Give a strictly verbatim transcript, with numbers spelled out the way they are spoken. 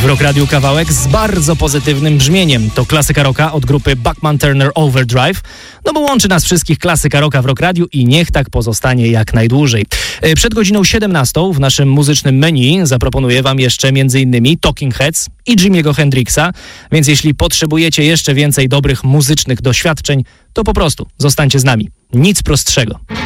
W Rock Radiu kawałek z bardzo pozytywnym brzmieniem. To klasyka rocka od grupy Bachman Turner Overdrive. No bo łączy nas wszystkich klasyka rocka w Rock Radiu i niech tak pozostanie jak najdłużej. Przed godziną siedemnastą w naszym muzycznym menu zaproponuję wam jeszcze m.in. Talking Heads i Jimiego Hendrixa, więc jeśli potrzebujecie jeszcze więcej dobrych muzycznych doświadczeń, to po prostu zostańcie z nami. Nic prostszego.